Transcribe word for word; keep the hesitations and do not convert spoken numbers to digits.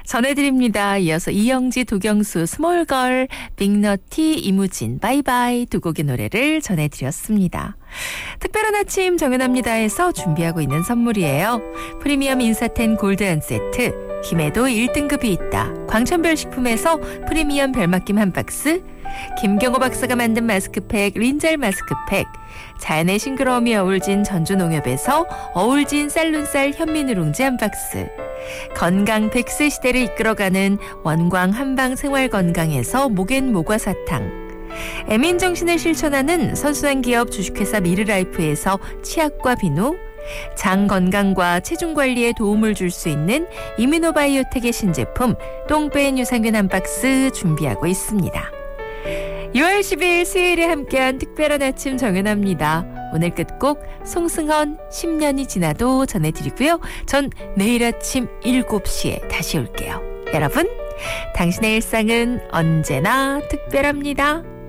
전해드립니다. 이어서 이영지, 도경수, 스몰걸, 빅너티, 이무진, 바이바이 두 곡의 노래를 전해드렸습니다. 특별한 아침 정연합니다에서 준비하고 있는 선물이에요. 프리미엄 인사텐 골드 한 세트, 김에도 일 등급이 있다. 광천별 식품에서 프리미엄 별맛김 한 박스, 김경호 박사가 만든 마스크팩 린젤 마스크팩, 자연의 싱그러움이 어울진 전주농협에서 어울진 쌀눈쌀 현미누룽지 한 박스, 건강 백세 시대를 이끌어가는 원광 한방 생활건강에서 목엔 모과사탕, 에민정신을 실천하는 선순환 기업 주식회사 미르라이프에서 치약과 비누, 장 건강과 체중 관리에 도움을 줄 수 있는 이뮤노바이오텍의 신제품 똥뺀 유산균 한 박스 준비하고 있습니다. 유월 십일 수요일에 함께한 특별한 아침 정연합니다. 오늘 끝곡 송승헌 십 년이 지나도 전해드리고요. 전 내일 아침 일곱 시에 다시 올게요. 여러분, 당신의 일상은 언제나 특별합니다.